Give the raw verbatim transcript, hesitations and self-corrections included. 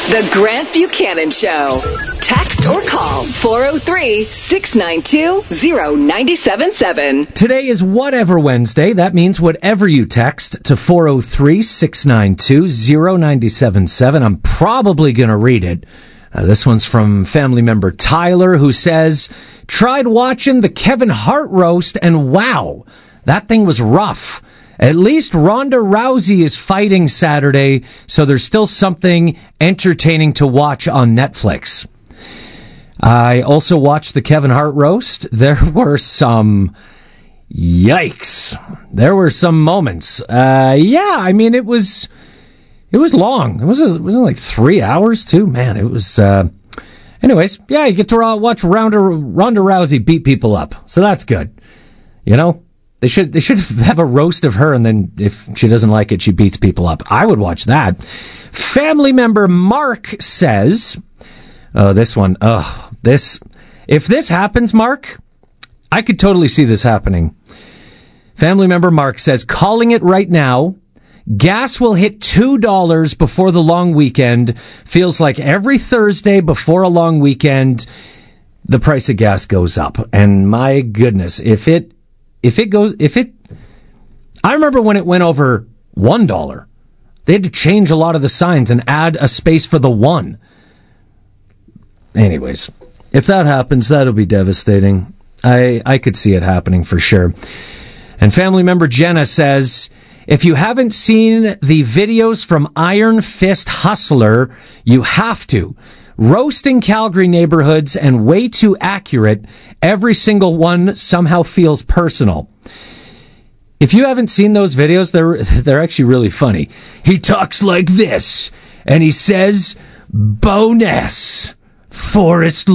The Grant Buchanan Show. Text or call four oh three, six nine two, oh nine seven seven. Today is Whatever Wednesday. That means whatever you text to four oh three, six nine two, oh nine seven seven. I'm probably going to read it. Uh, this one's from family member Tyler, who says, tried watching the Kevin Hart roast, and wow, that thing was rough. At least Ronda Rousey is fighting Saturday, so there's still something entertaining to watch on Netflix. I also watched the Kevin Hart roast. There were some... Yikes. There were some moments. Uh, yeah, I mean, it was... It was long. It was it was like three hours, too. Man, it was... Uh... Anyways, yeah, you get to watch Ronda, Ronda Rousey beat people up, so that's good. You know? They should they should have a roast of her, and then if she doesn't like it, she beats people up. I would watch that. Family member Mark says, oh, this one, oh, this, if this happens, Mark, I could totally see this happening. Family member Mark says, calling it right now, gas will hit two dollars before the long weekend. Feels like every Thursday before a long weekend, the price of gas goes up. And my goodness, if it If it goes, if it, I remember when it went over one dollar. They had to change a lot of the signs and add a space for the one. Anyways, if that happens, that'll be devastating. I, I could see it happening for sure. And family member Jenna says, if you haven't seen the videos from Iron Fist Hustler, you have to. Roasting Calgary neighborhoods and way too accurate. Every single one somehow feels personal. If you haven't seen those videos, they're they're actually really funny. He talks like this, and he says, bonus, Forest